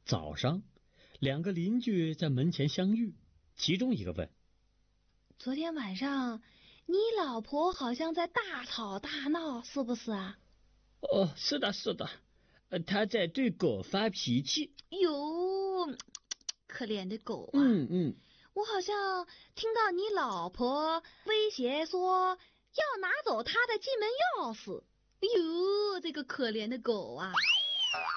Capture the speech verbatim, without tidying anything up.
早上，两个邻居在门前相遇，其中一个问： 昨天晚上你老婆好像在大吵大闹，是不是啊？ 哦，是的，是的，呃，她在对狗发脾气。 哟，可怜的狗啊！ 嗯嗯， 我好像听到你老婆威胁说要拿走她的进门钥匙。哟，这个可怜的狗啊！